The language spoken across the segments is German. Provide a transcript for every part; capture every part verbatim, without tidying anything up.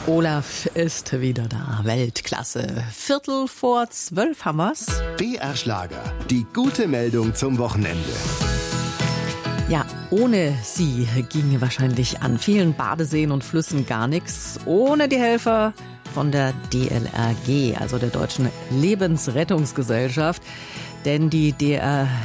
Olaf ist wieder da. Weltklasse. Viertel vor zwölf haben wir's. B R Schlager. Die gute Meldung zum Wochenende. Ja, ohne sie ginge wahrscheinlich an vielen Badeseen und Flüssen gar nichts. Ohne die Helfer von der D L R G, also der Deutschen Lebensrettungsgesellschaft. Denn die D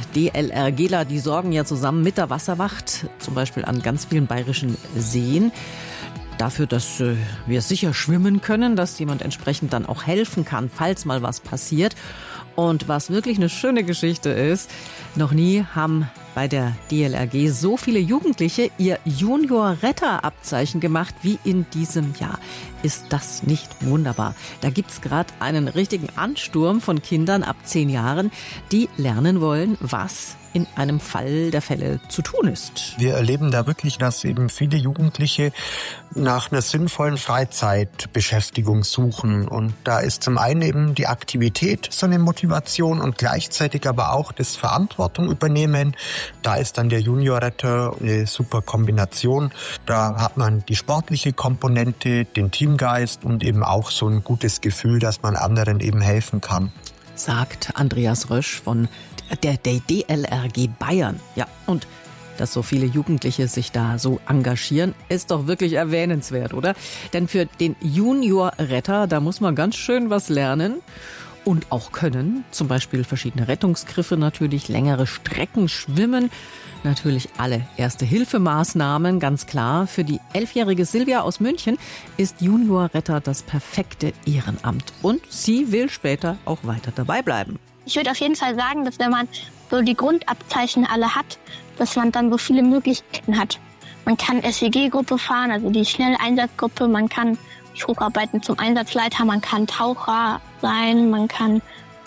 L R Gler, die sorgen ja zusammen mit der Wasserwacht, zum Beispiel an ganz vielen bayerischen Seen, dafür, dass äh, wir sicher schwimmen können, dass jemand entsprechend dann auch helfen kann, falls mal was passiert. Und was wirklich eine schöne Geschichte ist, noch nie haben bei der D L R G so viele Jugendliche ihr Junior-Retter-Abzeichen gemacht wie in diesem Jahr. Ist das nicht wunderbar? Da gibt's gerade einen richtigen Ansturm von Kindern ab zehn Jahren, die lernen wollen, was in einem Fall der Fälle zu tun ist. Wir erleben da wirklich, dass eben viele Jugendliche nach einer sinnvollen Freizeitbeschäftigung suchen. Und da ist zum einen eben die Aktivität so eine Motivation und gleichzeitig aber auch das Verantwortung übernehmen. Da ist dann der Juniorretter eine super Kombination. Da hat man die sportliche Komponente, den Teamgeist und eben auch so ein gutes Gefühl, dass man anderen eben helfen kann. Sagt Andreas Rösch von der, der D L R G Bayern. Ja, und dass so viele Jugendliche sich da so engagieren, ist doch wirklich erwähnenswert, oder? Denn für den Junior-Retter, da muss man ganz schön was lernen und auch können. Zum Beispiel verschiedene Rettungsgriffe natürlich, längere Strecken schwimmen. Natürlich alle Erste-Hilfe-Maßnahmen, ganz klar. Für die elfjährige Silvia aus München ist Junior-Retter das perfekte Ehrenamt. Und sie will später auch weiter dabei bleiben. Ich würde auf jeden Fall sagen, dass wenn man so die Grundabzeichen alle hat, dass man dann so viele Möglichkeiten hat. Man kann S W G-Gruppe fahren, also die Schnelleinsatzgruppe, man kann hocharbeiten zum Einsatzleiter, man kann Taucher sein, man kann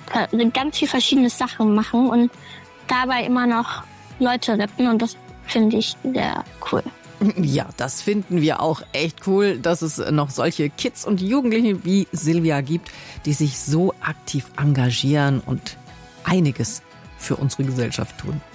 ganz viele verschiedene Sachen machen und dabei immer noch Leute retten und das finde ich sehr cool. Ja, das finden wir auch echt cool, dass es noch solche Kids und Jugendliche wie Silvia gibt, die sich so aktiv engagieren und einiges für unsere Gesellschaft tun.